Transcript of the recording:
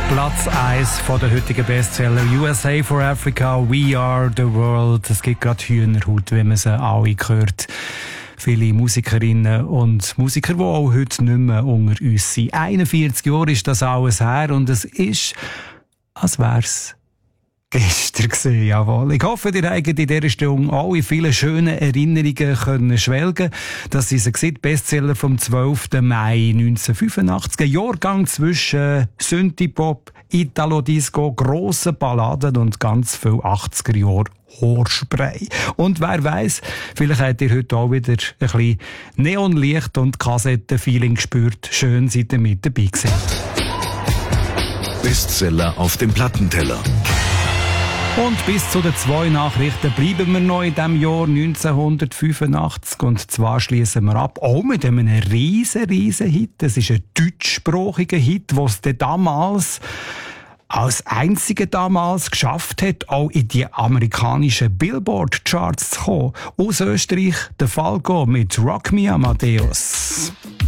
Platz 1 von der heutigen Bestseller USA for Africa, We Are the World. Es gibt gerade Hühnerhaut, wie man sie alle hört. Viele Musikerinnen und Musiker, die auch heute nicht mehr unter uns sind. 41 Jahre ist das alles her und es ist, als wär's gestern gewesen, jawohl. Ich hoffe, ihr habt in dieser Stunde alle viele schöne Erinnerungen können schwelgen. Das ist ein Bestseller vom 12. Mai 1985. Ein Jahrgang zwischen Synthie-Pop, Italo-Disco, grossen Balladen und ganz viel 80er Jahre Haarspray. Und wer weiss, vielleicht habt ihr heute auch wieder ein bisschen Neonlicht und Kassettenfeeling gespürt. Schön seid ihr mit dabei gewesen. Bestseller auf dem Plattenteller. Und bis zu den 2 Nachrichten bleiben wir noch in diesem Jahr 1985. Und zwar schließen wir ab, auch mit einem riesen Hit. Es ist ein deutschsprachiger Hit, den es damals als einziger damals geschafft hat, auch in die amerikanischen Billboard-Charts zu kommen. Aus Österreich, der Falco mit Rock Me Amadeus.